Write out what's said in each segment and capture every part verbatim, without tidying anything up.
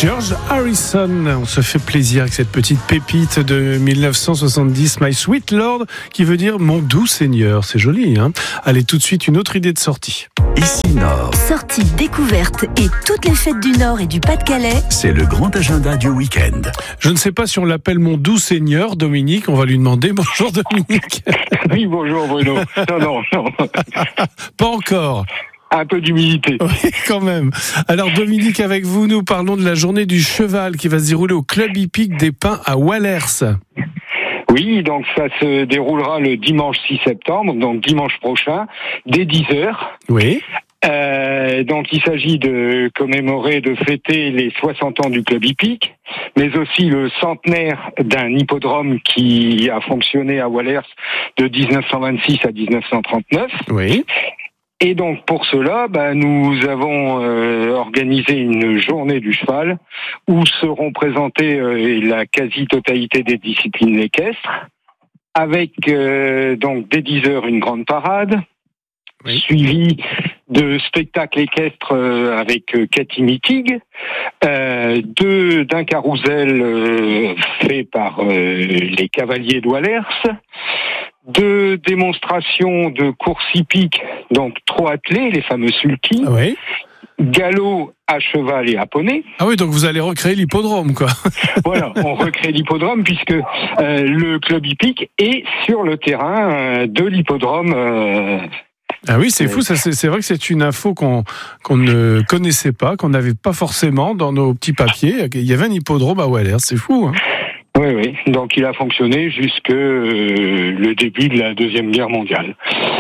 George Harrison, on se fait plaisir avec cette petite pépite de dix-neuf cent soixante-dix, My Sweet Lord, qui veut dire mon doux Seigneur. C'est joli, hein? Allez, tout de suite, une autre idée de sortie. Ici Nord. Sorties, découvertes et toutes les fêtes du Nord et du Pas-de-Calais. C'est le grand agenda du week-end. Je ne sais pas si on l'appelle mon doux Seigneur, Dominique. On va lui demander. Bonjour, Dominique. Oui, bonjour, Bruno. Non, non, non. Pas encore. Un peu d'humilité. Oui, quand même. Alors, Dominique, avec vous, nous parlons de la journée du cheval qui va se dérouler au Club Hippique des Pins à Wallers. Oui, donc ça se déroulera le dimanche six septembre, donc dimanche prochain, dès dix heures. Oui. Euh, donc il s'agit de commémorer, de fêter les soixante ans du Club Hippique, mais aussi le centenaire d'un hippodrome qui a fonctionné à Wallers de dix-neuf cent vingt-six à dix-neuf cent trente-neuf. Oui. Et donc pour cela, bah, nous avons euh, organisé une journée du cheval où seront présentées euh, la quasi-totalité des disciplines équestres, avec euh, donc dès dix heures une grande parade, oui, suivie de spectacles équestres euh, avec euh, Cathy Mittig, euh, de, d'un carrousel euh, fait par euh, les cavaliers de Wallers, de démonstrations de courses hippiques, donc trop attelées, les fameux sulky, oui, galop à cheval et à poney. Ah oui, donc vous allez recréer l'hippodrome, quoi. Voilà, on recrée l'hippodrome puisque euh, le club hippique est sur le terrain euh, de l'hippodrome. Euh, Ah oui, c'est fou, ça, c'est, c'est vrai que c'est une info qu'on, qu'on ne connaissait pas, qu'on n'avait pas forcément dans nos petits papiers. Il y avait un hippodrome à Wallers, c'est fou, hein. Oui, oui. Donc il a fonctionné jusque euh, le début de la Deuxième Guerre mondiale.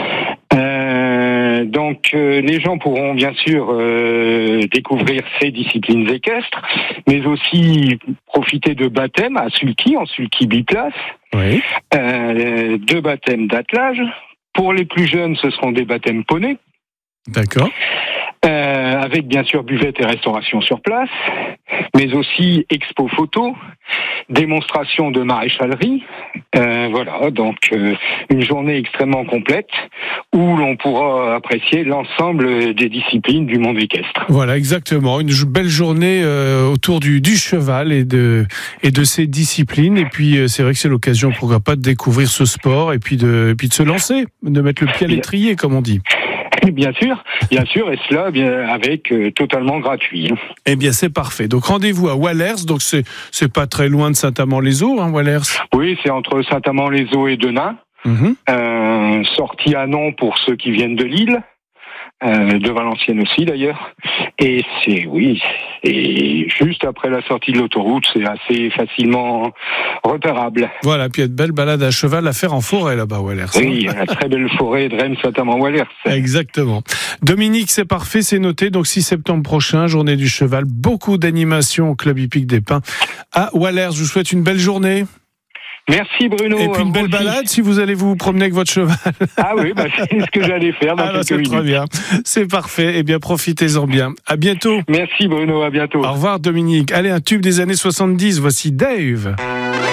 Euh, donc euh, les gens pourront bien sûr euh, découvrir ces disciplines équestres, mais aussi profiter de baptêmes à sulky, en sulky biplace, oui, euh, de baptêmes d'attelage. Pour les plus jeunes, ce seront des baptêmes poney. D'accord. Euh, avec bien sûr buvette et restauration sur place, mais aussi expo photo, démonstration de maréchalerie. Euh, voilà, donc euh, une journée extrêmement complète où l'on pourra apprécier l'ensemble des disciplines du monde équestre. Voilà, exactement. Une belle journée euh, autour du, du cheval et de, et de ses disciplines. Et puis, euh, c'est vrai que c'est l'occasion, pourquoi pas, de découvrir ce sport et puis de, et puis de se lancer, de mettre le pied à l'étrier, comme on dit. Bien sûr, bien sûr, et cela bien avec euh, totalement gratuit. Eh bien, c'est parfait. Donc rendez-vous à Wallers. Donc c'est c'est pas très loin de Saint-Amand-les-Eaux, hein, Wallers. Oui, c'est entre Saint-Amand-les-Eaux et Denain. Mm-hmm. Euh, sortie à Nant pour ceux qui viennent de Lille, euh, de Valenciennes aussi d'ailleurs. Et c'est oui, et juste après la sortie de l'autoroute, c'est assez facilement repérable. Voilà, puis il y a de belles balades à cheval à faire en forêt là-bas, Wallers. Oui, la très belle forêt de Reims, Saint-Amand-Wallers. Exactement. Dominique, c'est parfait, c'est noté. Donc six septembre prochain, journée du cheval, beaucoup d'animations au Club Hippique des Pins à Wallers. Je vous souhaite une belle journée. Merci Bruno. Et puis une belle balade si vous allez vous promener avec votre cheval. Ah oui, bah c'est ce que j'allais faire dans ah quelques c'est minutes. Très bien, c'est parfait. Eh bien, profitez-en bien. À bientôt. Merci Bruno, à bientôt. Au revoir Dominique. Allez, un tube des années soixante-dix, voici Dave.